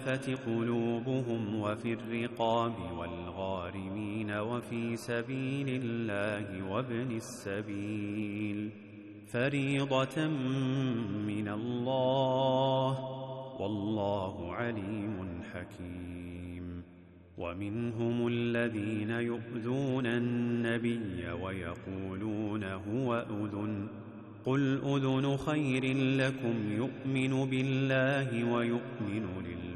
والمؤلفة قلوبهم وفي الرقاب والغارمين وفي سبيل الله وابن السبيل فريضة من الله والله عليم حكيم. ومنهم الذين يؤذون النبي ويقولون هو أذن قل أذن خير لكم يؤمن بالله ويؤمن لله